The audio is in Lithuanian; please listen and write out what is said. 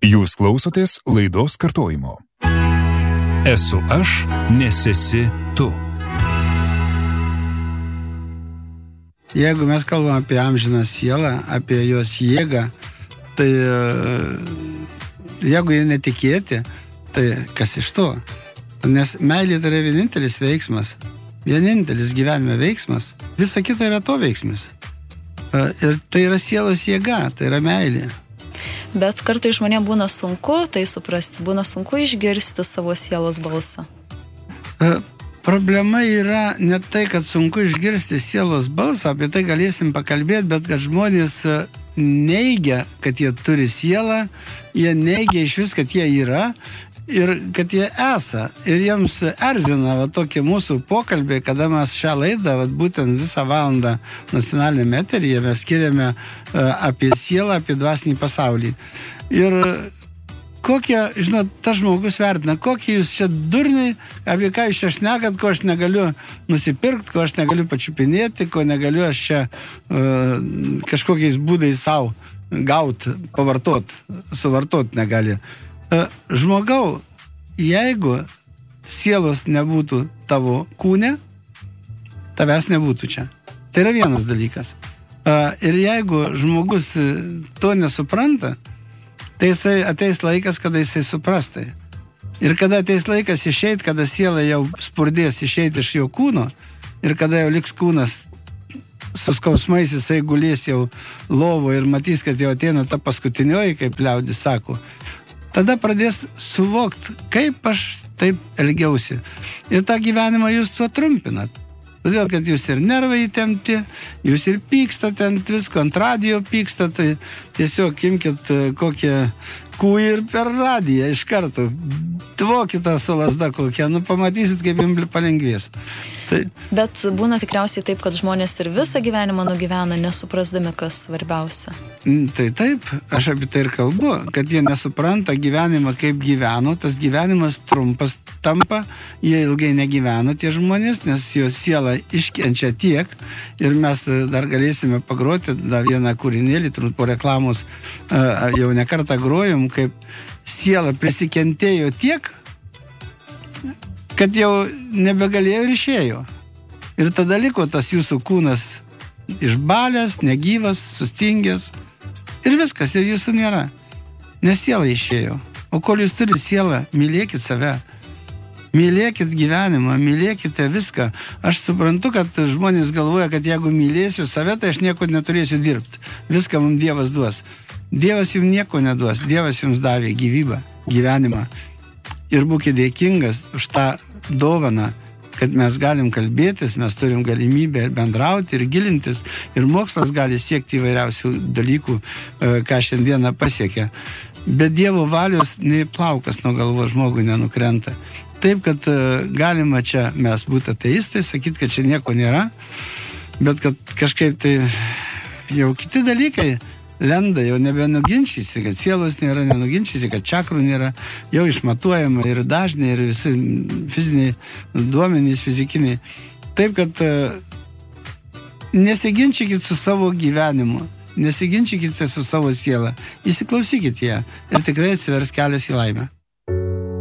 Jūs klausotės laidos kartojimo. Esu aš, nes esi tu. Jeigu mes kalbam apie amžiną sielą, apie jos jėgą, tai jeigu jie netikėti, tai kas iš to? Nes meilė tai yra vienintelis veiksmas, vienintelis gyvenime veiksmas, visa kita yra to veiksmas. Ir tai yra sielos jėga, tai yra meilė. Bet kartai žmonėm būna sunku tai suprasti, būna sunku išgirsti savo sielos balsą. Problema yra ne tai, kad sunku išgirsti sielos balsą, apie tai galėsim pakalbėti, bet kad žmonės neigia, kad jie turi sielą, jie neigia iš vis, kad jie yra ir kad jie esą. Ir jiems erzina tokie mūsų pokalbiai, kada mes šią laidą, būtent visą valandą nacionalinėme eteryje mes skiriame apie sielą, apie dvasinį pasaulį. Ir kokie, žinot, tas žmogus vertina, kokie jūs čia durniai, apie ką jūs čia šnekat, ko aš negaliu nusipirkti, ko aš negaliu pačiupinėti, ko negaliu aš čia kažkokiais būdais savo gauti, pavartot, suvartot negali. Žmogau, jeigu sielos nebūtų tavo kūne, tavęs nebūtų čia. Tai yra vienas dalykas. Ir jeigu žmogus to nesupranta, tai jisai ateis laikas, kada jisai supras tai. Ir kada ateis laikas išeit, kada siela jau spurdės išeit iš jo kūno, ir kada jau liks kūnas su skausmais, jisai gulės jau lovo ir matys, kad jau ateina ta paskutinioji, kaip liaudis sako, tada pradės suvokti, kaip aš taip elgiausi. Ir tą gyvenimą jūs tuo trumpinat. Todėl, kad jūs ir nervai įtempti, jūs ir pykstat ant visko, ant radijo pykstat, tai tiesiog imkit kokią kūjį ir per radiją iš karto. Tvokite su lasda kokią, pamatysit, kaip jums palengvės. Tai. Bet būna tikriausiai taip, kad žmonės ir visą gyvenimą nugyvena, nesuprasdami, kas svarbiausia. Tai taip, aš apie tai ir kalbu, kad jie nesupranta gyvenimą, kaip gyveno, tas gyvenimas trumpas tampa, jie ilgai negyvena tie žmonės, nes jo siela iškenčia tiek, ir mes dar galėsime pagroti dar vieną kūrinėlį, turbūt po reklamos jau nekartą grojom, kaip siela prisikentėjo tiek, kad jau nebegalėjo ir išėjo. Ir tada liko tas jūsų kūnas išbalęs, negyvas, sustingęs. Ir viskas, ir jūsų nėra. Nes siela išėjo. O kol jūs turi sielą, mylėkit save. Mylėkit gyvenimą, mylėkite viską. Aš suprantu, kad žmonės galvoja, kad jeigu mylėsiu save, tai aš nieko neturėsiu dirbti. Viską mums Dievas duos. Dievas jums nieko neduos. Dievas jums davė gyvybę, gyvenimą. Ir būkite dėkingas už tą dovaną, kad mes galim kalbėtis, mes turim galimybę bendrauti ir gilintis, ir mokslas gali siekti įvairiausių dalykų, ką šiandieną pasiekia. Bet Dievo valios nei plaukas nuo galvos žmogui nenukrenta. Taip, kad galima čia mes būti ateistai, sakyti, kad čia nieko nėra, bet kad kažkaip tai jau kiti dalykai lenda, jau nebenuginčysi, kad sielos nėra, nenuginčysi, kad čakrų nėra, jau išmatuojama ir dažniai, ir visi fiziniai duomenys, fizikiniai. Taip, kad nesiginčykit su savo gyvenimu, nesiginčykite su savo siela, įsiklausykit ją ir tikrai atsivers kelias į laimę.